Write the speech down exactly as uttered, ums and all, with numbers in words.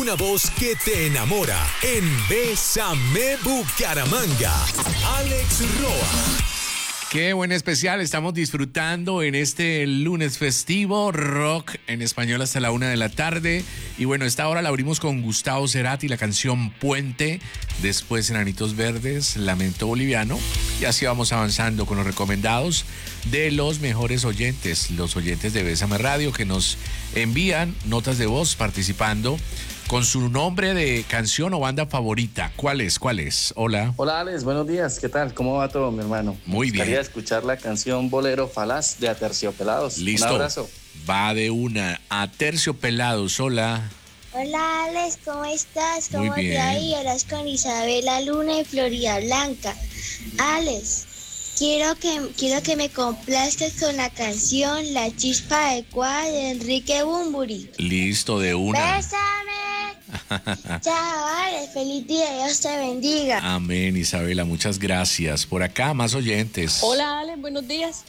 una voz que te enamora. En Bésame Bucaramanga, Alex Roa. Qué buen especial estamos disfrutando en este lunes festivo, rock en español hasta la una de la tarde. Y bueno, esta hora la abrimos con Gustavo Cerati, la canción Puente, después Enanitos Verdes, Lamento Boliviano. Y así vamos avanzando con los recomendados de los mejores oyentes, los oyentes de Bésame Radio, que nos envían notas de voz participando con su nombre de canción o banda favorita. ¿Cuál es? ¿Cuál es? Hola. Hola Alex, buenos días. ¿Qué tal? ¿Cómo va todo, mi hermano? Muy bien. Quería escuchar la canción Bolero Falaz de Aterciopelados. Listo. Un abrazo. Va de una. Aterciopelados. Hola. Hola Alex, ¿cómo estás? ¿Cómo Muy bien. te ha ido? Hablas con Isabela Luna de Florida Blanca. Alex, quiero que, quiero que me complazcas con la canción La Chispa Adecuada de Enrique Bunbury. Listo, de una. ¡Bésame! Chao, Alex, feliz día, Dios te bendiga. Amén, Isabela, muchas gracias. Por acá, más oyentes. Hola, Alex, buenos días.